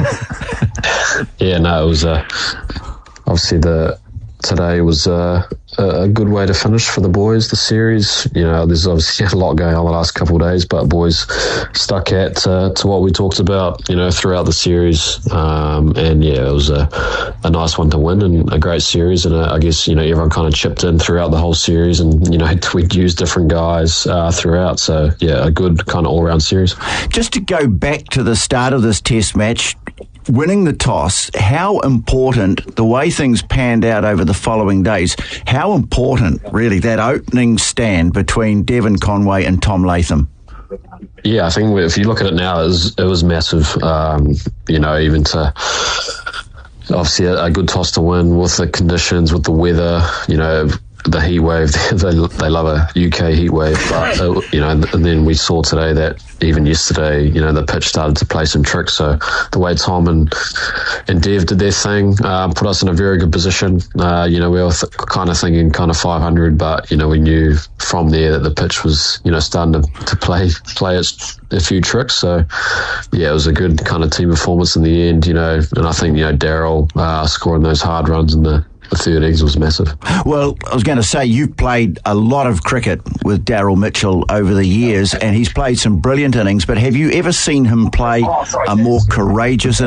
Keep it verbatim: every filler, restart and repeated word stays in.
Yeah, no, it was uh, obviously the today was uh, a good way to finish for the boys, the series. You know, there's obviously a lot going on the last couple of days, but boys stuck at uh, to what we talked about, you know, throughout the series. Um, and yeah, it was a, a nice one to win and a great series. And uh, I guess, you know, everyone kind of chipped in throughout the whole series and, you know, we'd used different guys uh, throughout. So yeah, a good kind of all-round series. Just to go back to the start of this test match, winning the toss, how important, the way things panned out over the following days, how important, really, that opening stand between Devon Conway and Tom Latham? Yeah, I think if you look at it now, it was, it was massive, um, you know, even to obviously a, a good toss to win with the conditions, with the weather, you know, the heat wave. They they love a U K heat wave, but uh, you know, and, and then we saw today that even yesterday, you know, the pitch started to play some tricks. So the way Tom and and Dev did their thing uh, put us in a very good position. Uh, you know, we were th- kind of thinking kind of five hundred, but you know, we knew from there that the pitch was, you know, starting to, to play play its, a few tricks. So yeah, it was a good kind of team performance in the end. You know, and I think, you know, Daryl uh, scoring those hard runs in the The third innings was massive. Well, I was going to say, you've played a lot of cricket with Daryl Mitchell over the years, and he's played some brilliant innings, but have you ever seen him play a more courageous